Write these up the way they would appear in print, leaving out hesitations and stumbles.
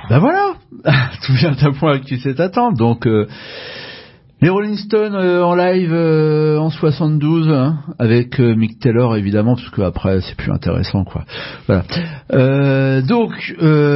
Ben voilà, tout vient à point qui s'est attendre. Donc les Rolling Stones en live en 72 avec Mick Taylor évidemment, parce que après c'est plus intéressant quoi. Voilà. Donc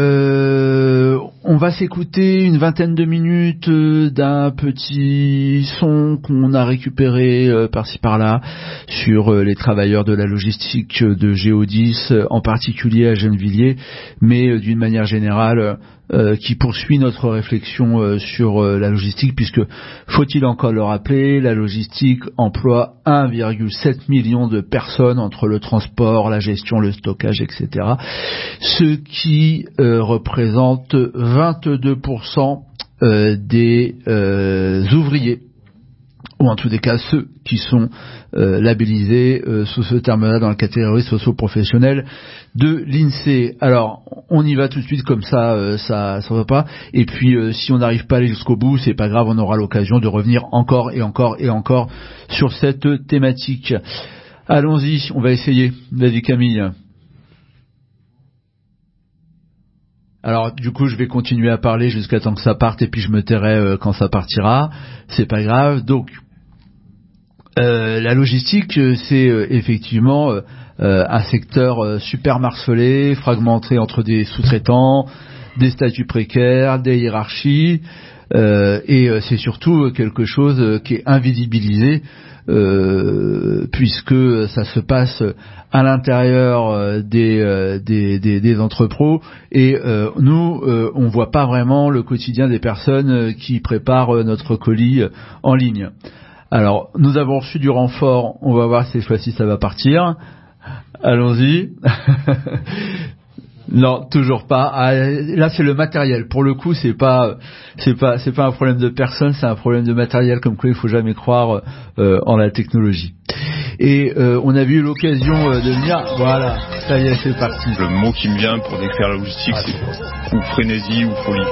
on va s'écouter une vingtaine de minutes d'un petit son qu'on a récupéré par-ci par-là sur les travailleurs de la logistique de Géodis, en particulier à Gennevilliers, mais d'une manière générale qui poursuit notre réflexion sur la logistique, puisque faut-il encore le rappeler, la logistique emploie 1,7 million de personnes entre le transport, la gestion, le stockage, etc. Ce qui représente 22% des ouvriers, ou en tous les cas ceux qui sont labellisés sous ce terme-là dans la catégorie socio-professionnelle de l'INSEE. Alors, on y va tout de suite comme ça, ça va pas. Et puis, si on n'arrive pas à aller jusqu'au bout, c'est pas grave, on aura l'occasion de revenir encore et encore et encore sur cette thématique. Allons-y, on va essayer. Vas-y Camille. Alors du coup je vais continuer à parler jusqu'à temps que ça parte et puis je me tairai quand ça partira, c'est pas grave. Donc la logistique c'est effectivement un secteur super marcelé, fragmenté entre des sous-traitants, des statuts précaires, des hiérarchies et c'est surtout quelque chose qui est invisibilisé puisque ça se passe à l'intérieur des entrepôts et nous on voit pas vraiment le quotidien des personnes qui préparent notre colis en ligne. Alors nous avons reçu du renfort, on va voir si cette fois-ci ça va partir. Allons-y. Non, toujours pas. Ah, là, c'est le matériel. Pour le coup, c'est pas un problème de personne, c'est un problème de matériel. Comme quoi, il faut jamais croire en la technologie. Et on avait eu l'occasion de venir. Voilà, ça y est, c'est parti. Le mot qui me vient pour décrire la logistique, c'est ou frénésie ou folie.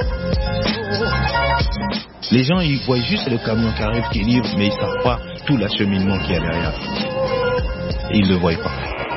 Les gens, ils voient juste le camion qui arrive, qui livre, mais ils savent pas tout l'acheminement qu'il y a derrière. Et ils le voient pas.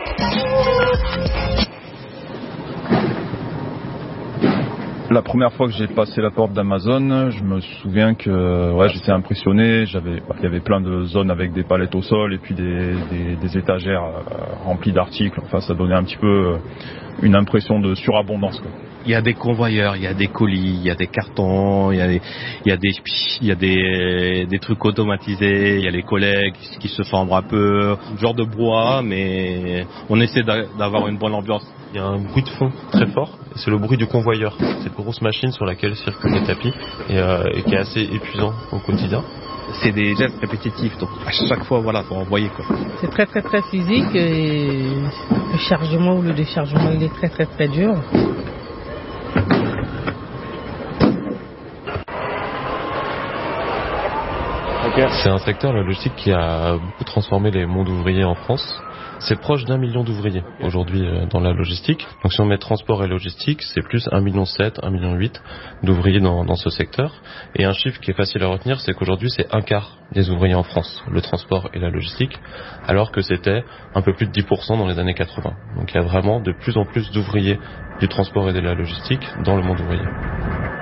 La première fois que j'ai passé la porte d'Amazon, je me souviens que j'étais impressionné. Il y avait plein de zones avec des palettes au sol et puis des étagères remplies d'articles. Enfin, ça donnait un petit peu une impression de surabondance, quoi. Il y a des convoyeurs, il y a des colis, il y a des cartons, il y a des trucs automatisés, il y a les collègues qui se chambrent un peu, genre de brouhaha, mais on essaie d'avoir une bonne ambiance. Il y a un bruit de fond très fort, et c'est le bruit du convoyeur, cette grosse machine sur laquelle circulent les tapis et qui est assez épuisant au quotidien. C'est des gestes répétitifs, donc à chaque fois, faut envoyer, quoi. C'est très très très physique et le chargement ou le déchargement il est très très très dur. C'est un secteur, la logistique, qui a beaucoup transformé les mondes ouvriers en France. C'est proche d'1 million d'ouvriers aujourd'hui dans la logistique. Donc si on met transport et logistique, c'est plus 1,7 million, 1,8 million d'ouvriers dans ce secteur. Et un chiffre qui est facile à retenir, c'est qu'aujourd'hui c'est un quart des ouvriers en France, le transport et la logistique, alors que c'était un peu plus de 10% dans les années 80. Donc il y a vraiment de plus en plus d'ouvriers du transport et de la logistique dans le monde ouvrier.